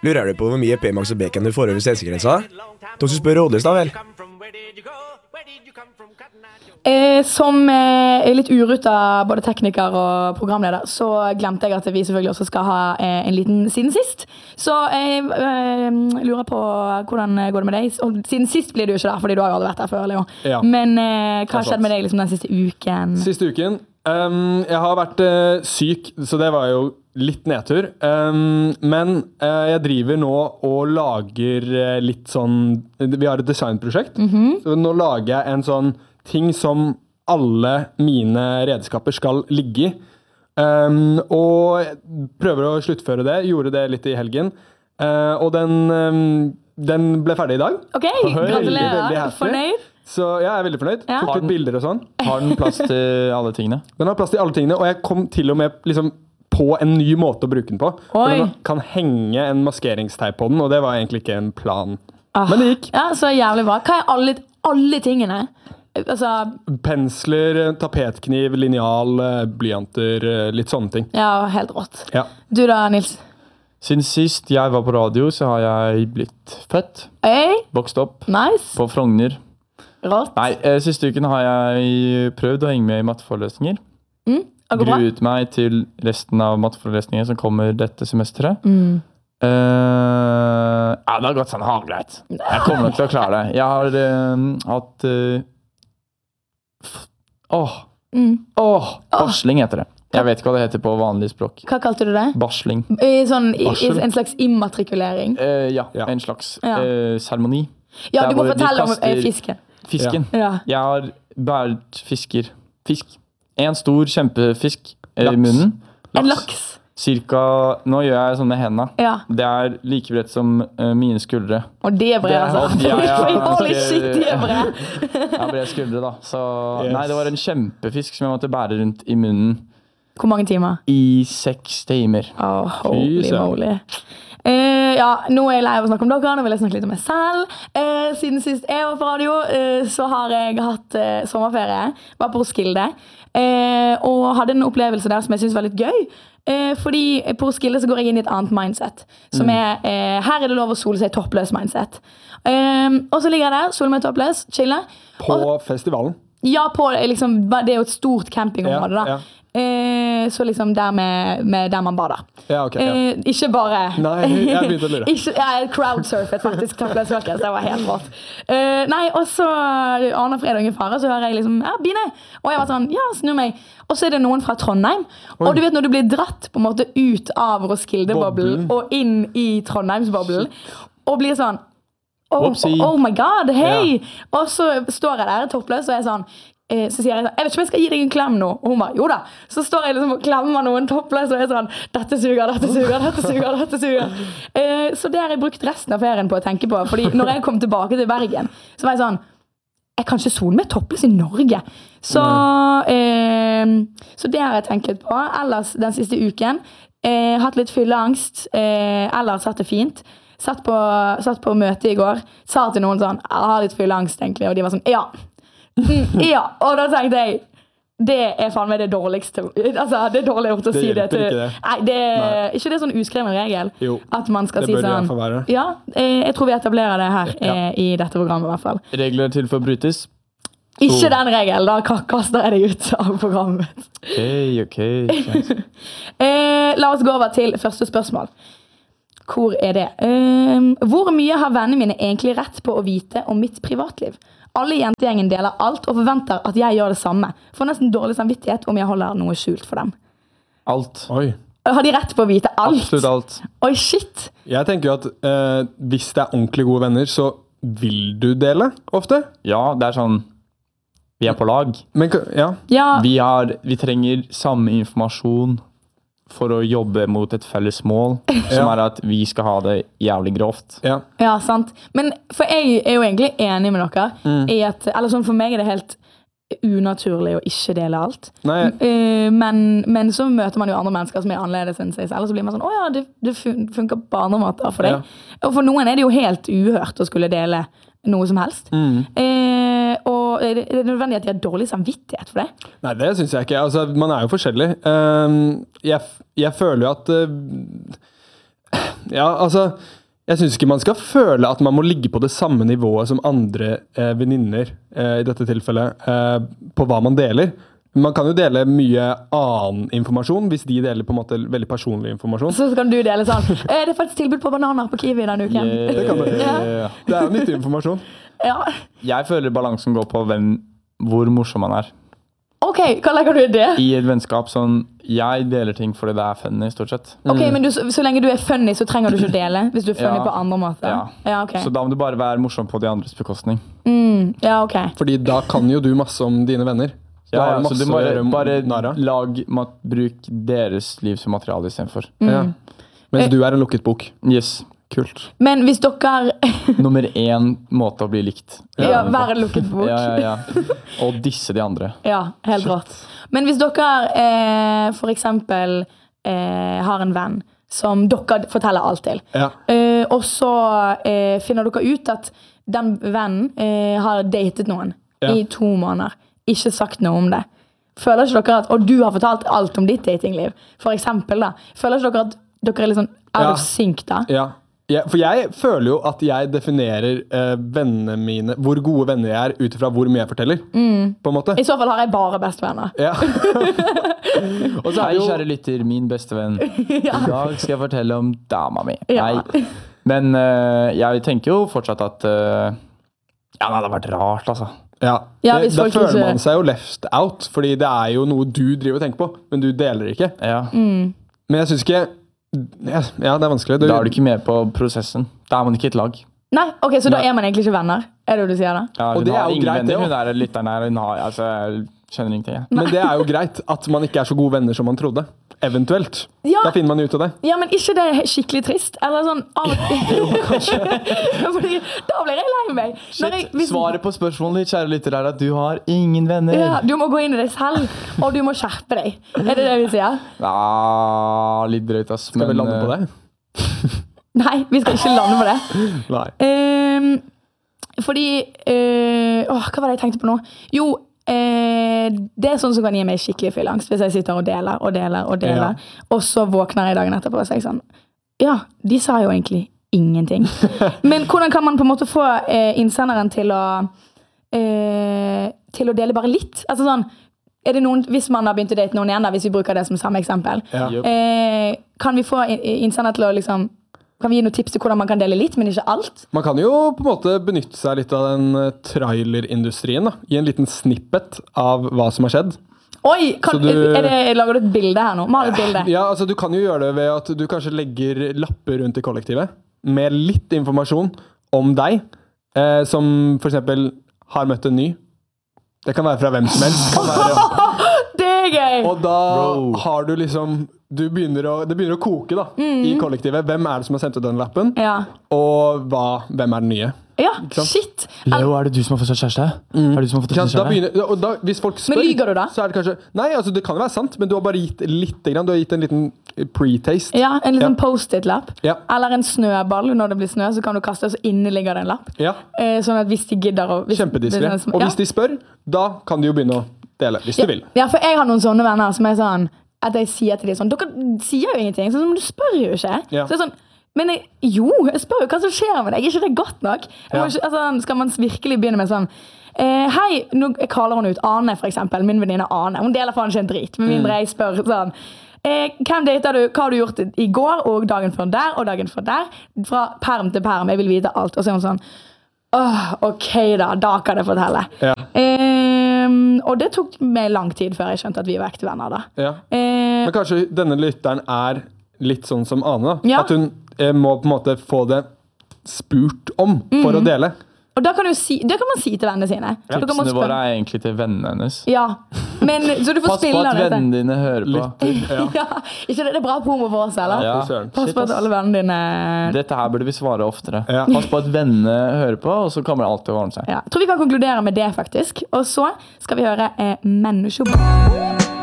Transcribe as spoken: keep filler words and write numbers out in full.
Lurer du på hvor mye P-Max og Bacon du får over svenskegrensa? Du som spør Rådløs da vel? Eh, som eh, er litt uruta både tekniker og programleder, så glemte jeg at vi selvfølgelig også skal ha eh, en liten siden sist. Så jeg eh, lurer på hvordan går det med deg. Og siden sist blir du jo ikke der, fordi du har jo aldri vært der før, Leo. Ja. Men eh, hva har skjedd med deg liksom, den siste uken? Siste uken? Um, jeg har vært uh, syk, så det var jo litt nedtur. Um, men uh, jeg driver nå og lager uh, litt sånn... Vi har et designprosjekt, Mm-hmm. så nå lager jeg en sånn ting som alle mine redskaper skal ligge i. Um, og jeg prøver å sluttføre det. Gjorde det litt i helgen. Uh, og den, um, den ble ferdig i dag. Ok, Veldig, gratulerer. veldig happy. Fornøyd? Så ja, jeg er veldig fornøyd. Ja. Tok litt bilder og sånn. Har den plass til alle tingene? Den har plass til alle tingene, og jeg kom til og med liksom på en ny måte å bruke den på. For Oi. den kan henge en maskeringsteip på den, og det var egentlig ikke en plan. Ah. Men det gikk. Ja, så jævlig bra. Hva er alle, alle tingene? Altså, Pensler, tapetkniv, lineal, blyanter, litt sånne ting. ja, helt rått. Ja. Du da, Nils? Siden sist jeg var på radio, så har jeg blitt født, Hey, vokst opp nice. på Frogner. Rått. Nei, eh, siste uken har jeg prøvd å henge med i matteforelesninger. Mm, det går bra. Gruet meg til resten av matteforelesninger som kommer dette semesteret. Mm. Eh, ja, det har gått sånn halvgreit. Jeg kommer nok til å klare det. Jeg har eh, hatt eh, f- Åh, Mm. åh, barsling heter det. Jeg vet ikke hva det heter på vanlig språk. Hva kalte du det? Barsling. I, sånn, i, i Barsel. en slags immatrikulering. Eh, ja, Ja. en slags Ja. eh, seremoni. Ja, Der du må hvor de fortelle om kaster eh, fisken. Fisken. Ja. Jeg har båret fisker. Fisk. En stor kjempefisk eh, i Laks. munnen. En laks. Cirka, nå gjør jeg sånn med hendene. Ja. Det er like bredt som eh, mine skuldre. Og det er bred, Det er- altså. Ja, ja, Holy ganske- shit, det er bred. Jeg har brede skuldre, da. Så Yes. nei, det var en kjempefisk som jeg måtte bære rundt i munnen Hvor mange timer? i seks timer. Oh, holy Fy søren. moly. Eh, ja, nå er jeg lei av å snakke om dere. Nå vil jeg snakke litt om meg selv. Eh, siden sist jeg var på radio, eh, så har jeg hatt eh, sommerferie. Var på Roskilde. Eh, og hadde en opplevelse der som jeg synes var litt gøy. Eh, fordi på Roskilde så går jeg inn i et annet mindset. Som er, eh, her er det lov å sole seg toppløs mindset. Eh, og så ligger jeg der, soler meg toppløs, chiller. På festivalen. Ja, på, liksom, det er jo et stort campingområde da. Ja, ja. Eh, så liksom der, med, med der man bader. Ja, ok, ja. Eh, ikke bare Nei, jeg begynte å lure. ikke, Jeg crowdsurfet faktisk toppløs rockers, det var helt rått. Eh, nei, og så aner fredag fare, så hører jeg liksom ja, Bine. Og jeg var sånn, ja, snu meg. Og så er det noen fra Trondheim. Oi. Og du vet når du blir dratt på en måte ut av Roskilde-boblen Boblen. og inn i Trondheimsboblen, og blir sånn oh, Whoopsie. oh my god, hei! Og så står jeg der toppløs og er sånn eh, så sier jeg sånn, jeg vet ikke om jeg skal gi deg en klem nå. Og hun bare, jo da. Så står jeg liksom og klemmer noen toppløs og er sånn, dette suger, dette suger, dette suger, dette suger. Eh, så det har jeg brukt resten av ferien på å tenke på. Fordi når jeg kom tilbake til Bergen, så var jeg sånn, jeg kan ikke sole meg toppløs i Norge. Så, eh, så det har jeg tenkt litt på. Ellers den siste uken, eh, hatt litt fylleangst, eh, ellers hatt det fint. Satt på, satt på møte i går, sa til noen sånn, jeg har litt fylleangst egentlig, og de var sånn, ja. Mm, ja, og da tenkte jeg det er faen meg det dårligste altså det er dårlig gjort å Det Mm. si det hjelper til ikke det. Nei, det er Nei. ikke det sånn uskreven regel Jo, at man skal det si bør det i sånn hvert fall være. ja, eh, jeg tror vi etablerer det her Ja. eh, i dette programmet i hvert fall Regler til for å brytes. ikke den regelen, da ka- kaster jeg deg ut av programmet Ok, ok. eh, la oss gå over til første spørsmål hvor er det? Eh, hvor mye har vennene mine egentlig rett på å vite om mitt privatliv? Alle i jentegjengen deler alt og forventer at jeg gjør det samme. Får nesten dårlig samvittighet om jeg holder noe skjult for dem. Alt. Oi. Har de rett på å vite alt? Absolutt alt. Oi, shit. Jeg tenker jo at eh, hvis det er ordentlig gode venner, så vil du dele ofte. Ja, det er sånn, vi er på lag. Men ka- ja, Ja, Vi, har, vi trenger samme informasjon for å jobbe mot et felles mål, som Ja. er at vi skal ha det jævlig grovt. ja. ja, sant. Men for jeg er jo egentlig enig med dere Mm. i at, eller sånn for meg er det helt unaturlig å ikke dele alt. Nei, Eh, men, men så møter man jo andre mennesker som er annerledes enn seg selv, og så blir man sånn, å ja, det, det fun- funker på andre måter for deg. Ja. Og for noen er det jo helt uhørt å skulle dele noe som helst. Mm. Eh, og er det, er det nødvendig at de har dårlig samvittighet for det? Nei, det synes jeg ikke. Altså, man er jo forskjellig. Um, jeg, jeg føler jo at uh, Ja, altså jeg synes ikke man skal føle at man må ligge på det samme nivået som andre eh, venninner, eh, i dette tilfellet, eh, på hva man deler. Man kan jo dele mye annen informasjon hvis de deler på en måte veldig personlig informasjon. Så kan du dele sånn, eh, det er faktisk tilbud på bananer på Kiwi denne uken. Yeah. Det kan man. Ja. Det er jo nyttig informasjon. Ja. Jeg føler balansen går på hvem, hvor morsom man er. Ok, hva legger du i det? I et vennskap sånn, jeg deler ting fordi det er funny stort sett. Ok, men du, så lenge du er funny, så trenger du ikke å dele, hvis du er funny Ja. på andre måter. Ja. Ja, ok. Så da må du bare være morsom på de andres bekostning. Mm, ja, ok. Fordi da kan jo du masse om dine venner. Så da Ja, har ja, du så masse du å bare, gjøre bare narr av. lag, mat, bruk deres liv som materiale i stedet for. Ja. Mens du er en lukket bok. Yes. Kult. Men hvis dere, Nummer én måte å bli likt. ja, vær en lukket bok. Ja, ja, ja. Og disse de andre. Ja, helt rått. Men hvis dere eh, for eksempel eh, har en venn som dere forteller alt til, Ja. eh, og så eh, finner dere ut at den vennen eh, har datet noen Ja. i to måneder, ikke sagt noe om det. Føler ikke dere at, og du har fortalt alt om ditt datingliv, for eksempel da, føler ikke dere at dere er litt sånn out Ja. of sync da? Ja. Ja, for jeg føler jo at jeg definerer eh, vennene mine, hvor gode venner jeg er, ut ifra hvor mye jeg forteller. På en måte. I så fall har jeg bare bestevenner. Ja. Og så er Hei, det jo kjære lytter, min beste venn. I dag skal jeg fortelle om dama mi. Ja. Nei. Men eh, jeg tenker jo fortsatt at eh, ja, det hadde vært rart, altså. ja. Ja, det, hvis Da folk føler ikke- man seg jo left out, fordi det er jo noe du driver og tenker på, men du deler ikke. Ja. Men jeg synes ikke Ja, ja det er vanskelig. Da er du ikke med på prosessen. Da er man ikke et lag. Nei, ok, så da Nei. er man egentlig ikke venner. Er det det du sier da? Ja, Og hun det er har jo ingen greit, det venner. Hun også. er lytteren her. Hun har, altså, jeg skjønner ingenting. Jeg. Men det er jo greit at man ikke er så gode venner som man trodde. Eventuelt. Ja. Da finner man ut av det. Ja, men ikke det er skikkelig trist? Eller sånn av Fordi da blir jeg lei meg. Når jeg, hvis- Svaret på spørsmålet ditt, kjære lytter, er at du har ingen venner. ja, du må gå inn i deg selv, og du må skjerpe deg. Er det det vi sier? Ja, litt drøyt, ass. Skal vi lande på det? Nei, vi skal ikke lande på det. Nei. Ehm, fordi eh, Åh, hva var det jeg tenkte på nå? Jo, eh, det er sånn som kan gi meg skikkelig fyllangst hvis jeg sitter og deler og deler og deler, og så våkner jeg dagen etterpå og sier sånn ja, de sa jo egentlig ingenting. Men hvordan kan man på en måte få eh, innsenderen til å eh, til å dele bare litt? Altså sånn, er det noen, hvis man har begynt å date noen igjen da, hvis vi bruker det som samme eksempel, Ja. Jupp. eh, kan vi få innsender til å liksom, kan vi gi noen tips til hvordan man kan dele litt, men ikke alt? Man kan jo på en måte benytte seg litt av den eh, trailerindustrien, da. Gi en liten snippet av hva som har skjedd. Oi, kan, Så du- er det, lager du et bilde her nå? Mal et bilde. Ja, altså Du kan jo gjøre det ved at du kanskje legger lapper rundt i kollektivet med litt informasjon om deg, eh, som for eksempel har møtt en ny. Det kan være fra hvem som helst. Kan være, Det er gøy! og da Bro. har du liksom du begynner å, Det begynner å koke da i kollektivet. Hvem er det som har sendt ut den lappen? Ja, Og hva, hvem er den nye? ja sant? shit. Leo, er det du som har fått seg kjæreste? Er det du som har fått Ikke seg sant? Da kjæreste? begynner, og da, hvis folk spør, Men lyger du da? så er det kanskje Nei, altså det kan jo være sant, men du har bare gitt litt grann, Du har gitt en liten pre-taste. Ja, en liten Ja. post-it-lapp. Ja. Eller en snøball. Når det blir snø, så kan du kaste, og så inne ligger det en lapp. Ja. Eh, sånn at hvis de gidder å... hvis- Kjempediskré. det er sånn som- Og ja. hvis de spør, da kan de jo begynne å dele. Hvis ja. du vil. Ja, for jeg har noen sånne venner som er sånn at jeg sier til dem sånn dere sier jo ingenting, sånn, men du spør jo ikke. Ja. Så det er sånn, men jeg, jo, jeg spør jo hva som skjer med deg. Er ikke det godt nok? Jeg må Ja. ikke, altså, skal man virkelig begynne med sånn eh, hei, nå jeg kaller hun ut Ane for eksempel, min venninne Ane. Hun deler faen ikke en drit, med mindre jeg spør sånn eh, hvem dater du, hva har du gjort i går, og dagen før der, og dagen før der, fra perm til perm, jeg vil vite alt. Og så er hun sånn, åh, ok da, da kan jeg fortelle. Ja. Ehm, og det tok meg lang tid før jeg skjønte at vi var ekte venner da. Ja. Eh, Men kanskje denne lytteren er litt sånn som Ane. da. Ja. At hun eh, må på en måte få det spurt om for Mm. å dele. og da kan, du si, det kan man si til vennene sine. Så du kan Tipsene bare våre spørre- er egentlig til vennene hennes. Ja, men så du får Pass på spille at dette. vennene dine hører på. Ja. Ja, ikke det, det er bra promo for oss, eller? Ja. Fy søren. Pass Shit, på at ass. alle vennene dine... Dette her burde vi svare oftere. Ja. Pass på at vennene hører på, og så kommer alt til å ordne seg. Ja, jeg tror vi kan konkludere med det faktisk. Og så skal vi høre eh, Menneskjobber.